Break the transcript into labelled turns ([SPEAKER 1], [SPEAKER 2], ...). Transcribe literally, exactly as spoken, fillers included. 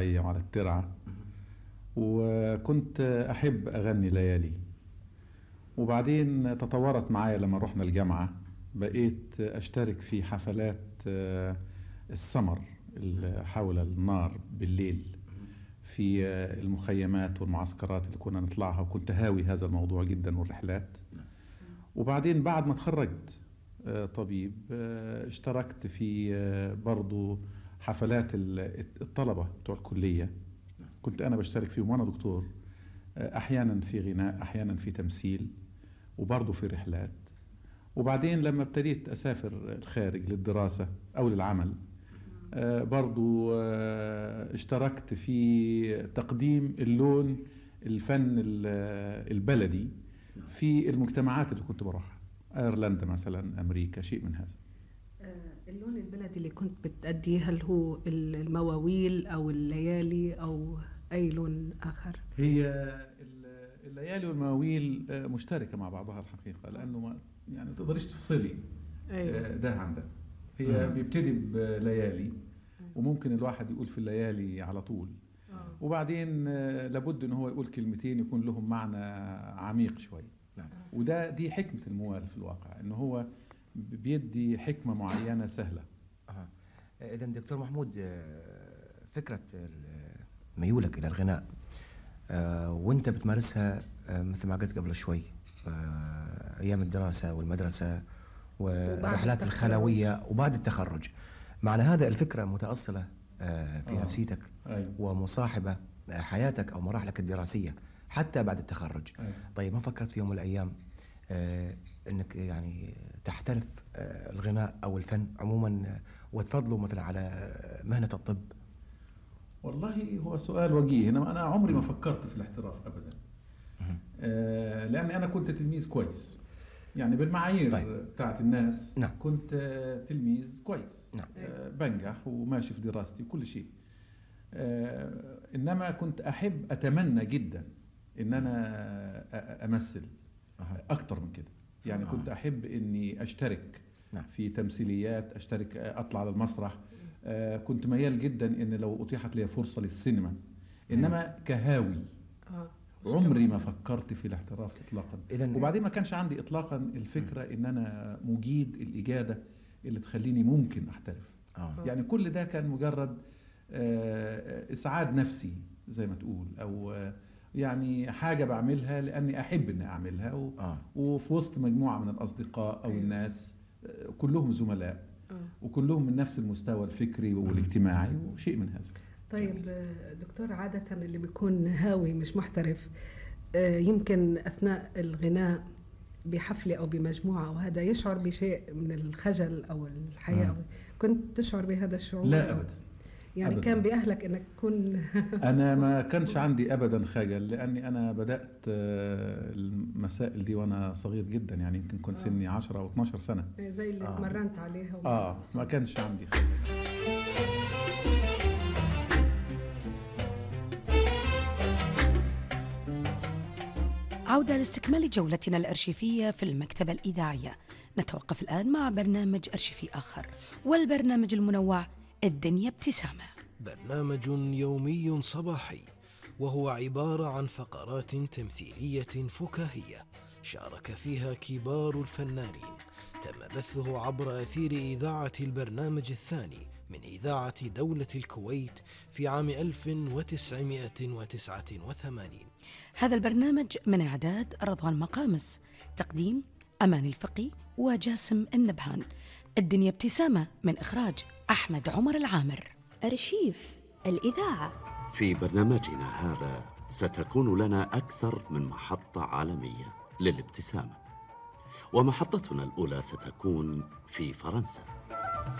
[SPEAKER 1] الزراعية وعلى الترعة، وكنت أحب أغني ليالي. وبعدين تطورت معايا لما رحنا الجامعة، بقيت أشترك في حفلات السمر اللي حول النار بالليل في المخيمات والمعسكرات اللي كنا نطلعها، وكنت هاوي هذا الموضوع جدا والرحلات. وبعدين بعد ما تخرجت طبيب اشتركت في برضو حفلات الطلبة بتوع الكلية، كنت أنا بشترك فيهم وأنا دكتور، أحيانا في غناء أحيانا في تمثيل وبرضو في رحلات. وبعدين لما ابتديت أسافر الخارج للدراسة أو للعمل برضو اشتركت في تقديم اللون الفن البلدي في المجتمعات اللي كنت بروحها، ايرلندا مثلا، امريكا، شيء من هذا.
[SPEAKER 2] اللون البلدي اللي كنت بتأديه هل هو المواويل او الليالي او اي لون اخر؟
[SPEAKER 1] هي الليالي والمواويل مشتركه مع بعضها الحقيقه، لانه ما يعني تقدريش تفصلي أيوة. ده عن ده. هي بيبتدي بليالي وممكن الواحد يقول في الليالي على طول، وبعدين لابد ان هو يقول كلمتين يكون لهم معنى عميق شويه. وده دي حكمة الموال في الواقع، انه هو بيدي حكمة معينة سهلة.
[SPEAKER 3] أه. إذن دكتور محمود، فكرة ميولك إلى الغناء أه وانت بتمارسها أه مثل ما قلت قبل شوي أه أيام الدراسة والمدرسة والرحلات الخلوية وبعد التخرج، معنى هذا الفكرة متأصلة أه في أوه. نفسيتك أيوة. ومصاحبة حياتك أو مراحلك الدراسية حتى بعد التخرج. أيوة. طيب ما فكرت في يوم من الأيام آه انك يعني تحترف آه الغناء او الفن عموما آه وتفضله مثلا على مهنة الطب؟
[SPEAKER 1] والله هو سؤال وجيه، انما انا عمري ما فكرت في الاحتراف ابدا. آه لاني انا كنت تلميذ كويس، يعني بالمعايير طيب. بتاعت الناس.
[SPEAKER 3] نعم.
[SPEAKER 1] كنت آه تلميذ كويس.
[SPEAKER 3] نعم.
[SPEAKER 1] آه بنجح وماشي في دراستي وكل شيء. آه انما كنت احب اتمنى جدا ان انا امثل اكتر من كده، يعني آه. كنت احب اني اشترك نعم. في تمثيليات، اشترك اطلع على المسرح. آه كنت ميال جدا ان لو اتيحت لي فرصة للسينما، انما كهاوي آه. عمري ما فكرت في الاحتراف اطلاقا. وبعدين ما كانش عندي اطلاقا الفكرة ان انا مجيد الاجادة اللي تخليني ممكن احترف. آه. يعني كل ده كان مجرد آه اسعاد نفسي زي ما تقول، او آه يعني حاجة بعملها لأني أحب أني أعملها و... آه. وفي وسط مجموعة من الأصدقاء أو الناس كلهم زملاء آه. وكلهم من نفس المستوى الفكري والاجتماعي وشيء من هذا.
[SPEAKER 2] طيب دكتور، عادة اللي بيكون هاوي مش محترف يمكن أثناء الغناء بحفلة أو بمجموعة أو هذا يشعر بشيء من الخجل أو الحياء. آه. كنت تشعر بهذا الشعور؟
[SPEAKER 1] لا أبدا.
[SPEAKER 2] يعني أبداً. كان بأهلك أنك تكون
[SPEAKER 1] أنا ما كانش عندي أبدا خجل، لأني أنا بدأت المسائل دي وأنا صغير جدا، يعني يمكن كنت سني عشرة أو اثناشر سنة
[SPEAKER 2] زي اللي آه. تمرنت عليها.
[SPEAKER 1] آه ما كانش عندي خجل.
[SPEAKER 4] عودة لاستكمال جولتنا الأرشيفية في المكتبة الإذاعية. نتوقف الآن مع برنامج أرشيفي آخر، والبرنامج المنوع الدنيا ابتسامة،
[SPEAKER 5] برنامج يومي صباحي، وهو عبارة عن فقرات تمثيلية فكاهية شارك فيها كبار الفنانين. تم بثه عبر أثير إذاعة البرنامج الثاني من إذاعة دولة الكويت في عام ألف وتسعمائة وتسعة وثمانين.
[SPEAKER 4] هذا البرنامج من إعداد رضوان مقامس، تقديم أمان الفقي وجاسم النبهان. الدنيا ابتسامة من إخراج أحمد عمر العامر.
[SPEAKER 6] أرشيف الإذاعة.
[SPEAKER 7] في برنامجنا هذا ستكون لنا أكثر من محطة عالمية للابتسامة، ومحطتنا الأولى ستكون في فرنسا.